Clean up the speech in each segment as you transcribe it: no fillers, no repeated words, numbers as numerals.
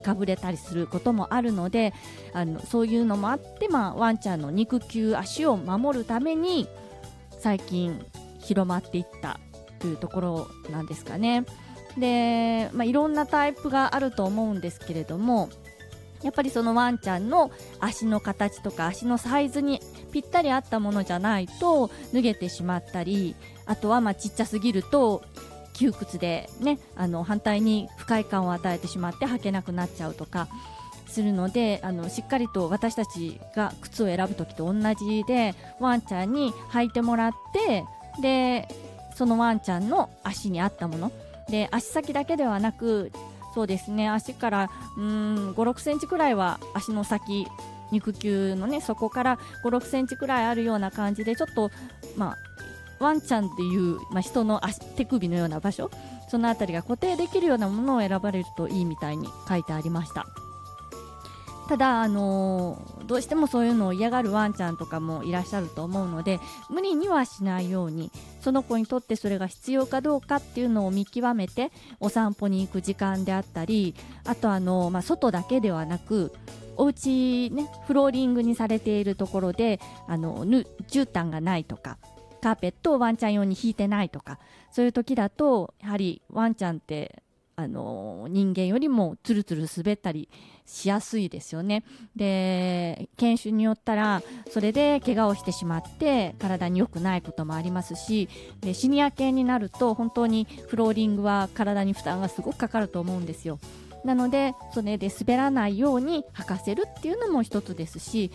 かぶれたりすることもあるので、そういうのもあって、ワンちゃんの肉球足を守るために最近広まっていったというところなんですかね。で、いろんなタイプがあると思うんですけれども、やっぱりそのワンちゃんの足の形とか足のサイズにぴったり合ったものじゃないと脱げてしまったり、あとはちっちゃすぎると窮屈でね、反対に不快感を与えてしまって履けなくなっちゃうとかするので、しっかりと私たちが靴を選ぶときと同じで、ワンちゃんに履いてもらって、でそのワンちゃんの足に合ったもので、足先だけではなく、そうですね、足から5、6センチくらいは足の先、肉球のね、そこから5、6センチくらいあるような感じで、ちょっとワンちゃんっていう、人の手首のような場所、そのあたりが固定できるようなものを選ばれるといいみたいに書いてありました。ただ、どうしてもそういうのを嫌がるワンちゃんとかもいらっしゃると思うので、無理にはしないように、その子にとってそれが必要かどうかっていうのを見極めて、お散歩に行く時間であったり、あと外だけではなく、お家ね、フローリングにされているところで絨毯がないとか、カーペットをワンちゃん用に引いてないとか、そういう時だとやはりワンちゃんって人間よりもツルツル滑ったりしやすいですよね。で、犬種によったらそれで怪我をしてしまって体に良くないこともありますし、でシニア犬になると本当にフローリングは体に負担がすごくかかると思うんですよ。なのでそれで滑らないように履かせるっていうのも一つですし、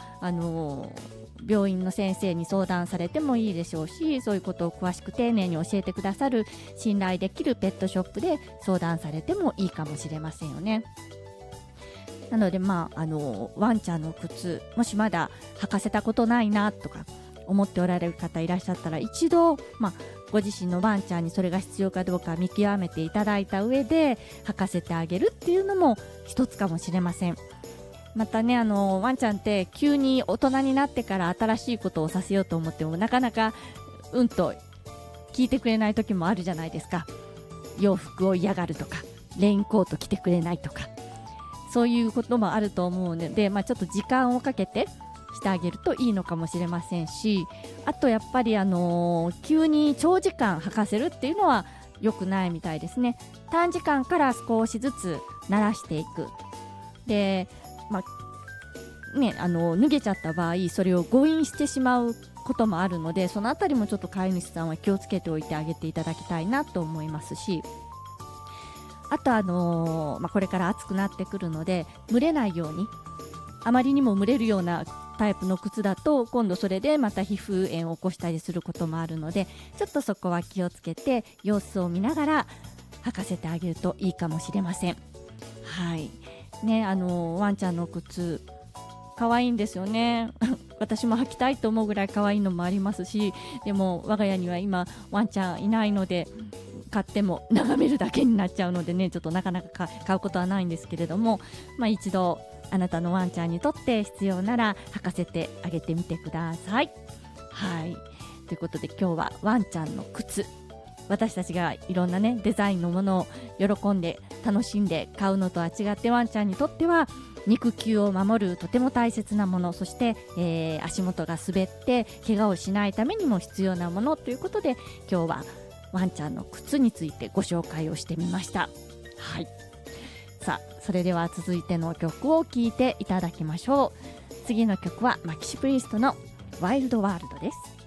病院の先生に相談されてもいいでしょうし、そういうことを詳しく丁寧に教えてくださる信頼できるペットショップで相談されてもいいかもしれませんよね。なのでワンちゃんの靴、もしまだ履かせたことないなとか思っておられる方いらっしゃったら、一度、ご自身のワンちゃんにそれが必要かどうか見極めていただいた上で履かせてあげるっていうのも一つかもしれません。またね、ワンちゃんって急に大人になってから新しいことをさせようと思ってもなかなかと聞いてくれない時もあるじゃないですか。洋服を嫌がるとか、レインコート着てくれないとか、そういうこともあると思うので、ちょっと時間をかけてしてあげるといいのかもしれませんし、あとやっぱり急に長時間履かせるっていうのは良くないみたいですね。短時間から少しずつ慣らしていく。で脱げちゃった場合それを誤飲してしまうこともあるので、そのあたりもちょっと飼い主さんは気をつけておいてあげていただきたいなと思いますし、あとこれから暑くなってくるので蒸れないように、あまりにも蒸れるようなタイプの靴だと今度それでまた皮膚炎を起こしたりすることもあるので、ちょっとそこは気をつけて様子を見ながら履かせてあげるといいかもしれません。はいね、ワンちゃんの靴可愛いんですよね私も履きたいと思うぐらい可愛いのもありますし、でも我が家には今ワンちゃんいないので買っても眺めるだけになっちゃうのでね、ちょっとなかなか買うことはないんですけれども、一度あなたのワンちゃんにとって必要なら履かせてあげてみてください。はい、ということで今日はワンちゃんの靴、私たちがいろんなねデザインのものを喜んで楽しんで買うのとは違って、ワンちゃんにとっては肉球を守るとても大切なもの、そして、足元が滑って怪我をしないためにも必要なものということで、今日はワンちゃんの靴についてご紹介をしてみました。はい、さあそれでは続いての曲を聴いていただきましょう。次の曲はマキシプリストのワイルドワールドです。